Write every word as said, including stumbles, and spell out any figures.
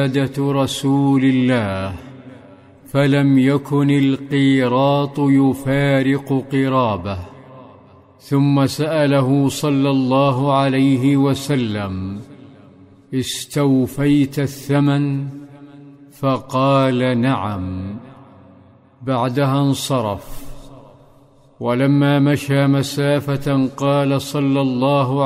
عادة رسول الله، فلم يكن القيراط يفارق قرابه. ثم سأله صلى الله عليه وسلم: استوفيت الثمن؟ فقال: نعم. بعدها انصرف. ولما مشى مسافة قال صلى الله